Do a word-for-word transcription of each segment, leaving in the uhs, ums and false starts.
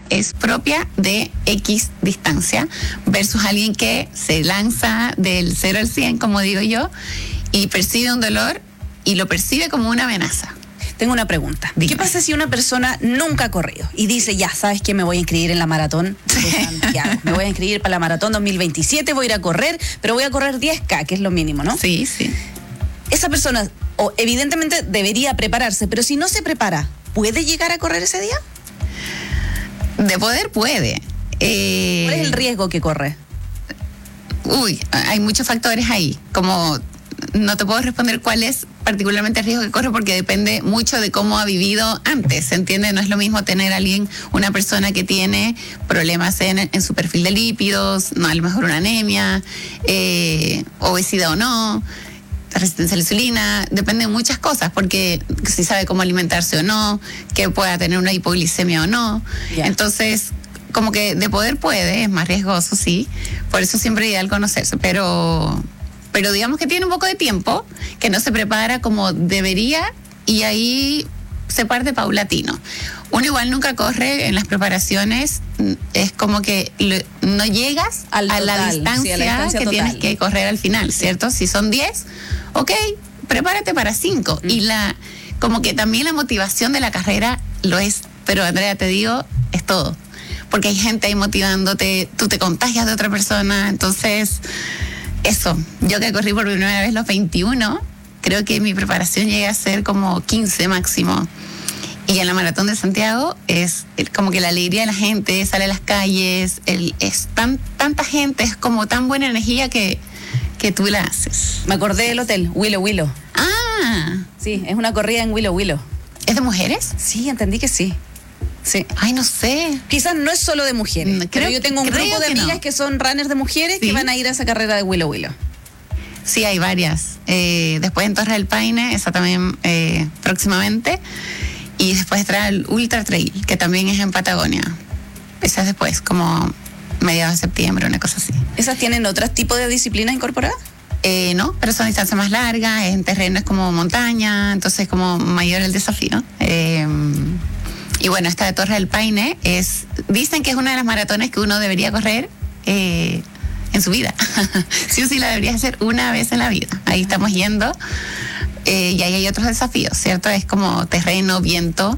es propia de X distancia versus alguien que se lanza del cero al cien, como digo yo, y percibe un dolor y lo percibe como una amenaza. Tengo una pregunta. Dime. ¿Qué pasa si una persona nunca ha corrido y dice, ya, ¿sabes qué? Me voy a inscribir en la maratón de Santiago. Me voy a inscribir para la maratón dos mil veintisiete, voy a ir a correr, pero voy a correr diez K, que es lo mínimo, ¿no? Sí, sí. Esa persona, o evidentemente, debería prepararse, pero si no se prepara, ¿puede llegar a correr ese día? De poder, puede. Eh... ¿Cuál es el riesgo que corre? Uy, hay muchos factores ahí. Como no te puedo responder cuál es particularmente el riesgo que corre porque depende mucho de cómo ha vivido antes, ¿se entiende? No es lo mismo tener a alguien, una persona que tiene problemas en, en su perfil de lípidos, no, a lo mejor una anemia, eh, obesidad o no, resistencia a la insulina, depende de muchas cosas, porque si sabe cómo alimentarse o no, que pueda tener una hipoglicemia o no. Yeah. Entonces, como que de poder puede, es más riesgoso, sí, por eso siempre es ideal conocerse, pero... pero digamos que tiene un poco de tiempo, que no se prepara como debería y ahí se parte paulatino. Uno igual nunca corre en las preparaciones, es como que no llegas al a, total, la distancia sí, a la distancia que total. Tienes que correr al final, ¿cierto? Si son diez, ok, prepárate para cinco. Mm. Y la como que también la motivación de la carrera lo es, pero Andrea, te digo, es todo. Porque hay gente ahí motivándote, tú te contagias de otra persona, entonces... Eso, yo que corrí por primera vez los veintiuno, creo que mi preparación llega a ser como quince máximo. Y en la Maratón de Santiago es como que la alegría de la gente, sale a las calles, el, es tan, tanta gente, es como tan buena energía que, que tú la haces. Me acordé del hotel, Willow Willow. Ah. Sí, es una corrida en Willow Willow. ¿Es de mujeres? Sí, entendí que sí. Sí. Ay, no sé. Quizás no es solo de mujeres. No, creo, pero yo tengo un grupo de amigas no. que son runners de mujeres ¿Sí? que van a ir a esa carrera de Willow Willow. Sí, hay varias. Eh, después en Torre del Paine, esa también eh, próximamente. Y después estará el Ultra Trail, que también es en Patagonia. Esa es después, como mediados de septiembre, una cosa así. ¿Esas tienen otros tipos de disciplinas incorporadas? Eh, no, pero son distancias más largas, en terrenos como montaña, entonces como mayor el desafío. Eh, Y bueno, esta de Torre del Paine es, dicen que es una de las maratones que uno debería correr eh, en su vida. Sí o sí la deberías hacer una vez en la vida. Ahí estamos yendo. Eh, y ahí hay otros desafíos, ¿cierto? Es como terreno, viento.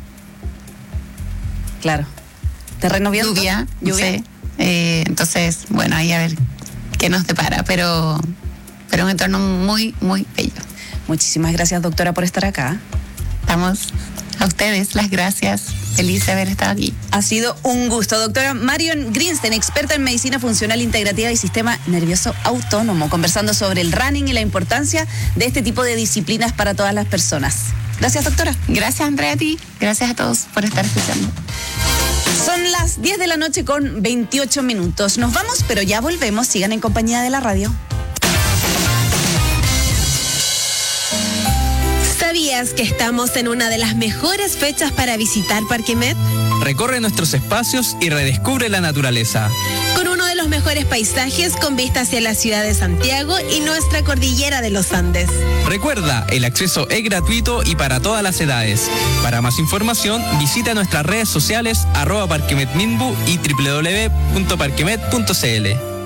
Claro. Terreno, viento. Lluvia, lluvia. Sí. Eh, entonces, bueno, ahí a ver qué nos depara. Pero, pero un entorno muy, muy bello. Muchísimas gracias, doctora, por estar acá. Estamos... A ustedes, las gracias. Feliz de haber estado aquí. Ha sido un gusto. Doctora Marion Greenstein, experta en medicina funcional integrativa y sistema nervioso autónomo, conversando sobre el running y la importancia de este tipo de disciplinas para todas las personas. Gracias, doctora. Gracias, Andrea, a ti. Gracias a todos por estar escuchando. Son las diez de la noche con veintiocho minutos. Nos vamos, pero ya volvemos. Sigan en compañía de la radio. ¿Sabías que estamos en una de las mejores fechas para visitar Parque Met? Recorre nuestros espacios y redescubre la naturaleza. Con uno de los mejores paisajes con vista hacia la ciudad de Santiago y nuestra cordillera de los Andes. Recuerda, el acceso es gratuito y para todas las edades. Para más información, visita nuestras redes sociales arroba parquemetminbu y doble u doble u doble u punto parquemet punto c l.